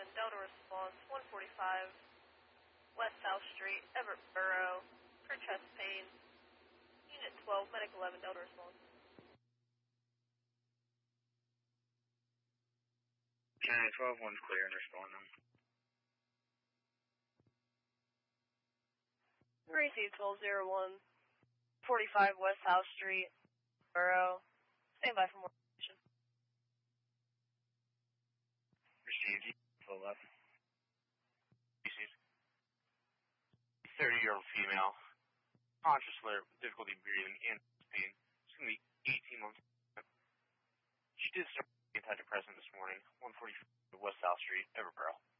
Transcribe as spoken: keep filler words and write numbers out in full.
eleven, Delta response, one forty-five, West South Street, Everett Borough, for chest pain. Unit twelve, Medic eleven, Delta response. County twelve, one's clear and responding. Receive twelve oh one, forty-five West South Street, Borough. Stand by for more information. Received eleven. Received. thirty-year-old female, conscious alert, with difficulty breathing and pain. It's going to be eighteen months. She did start antidepressant this morning, one forty-five West South Street, Everett Borough.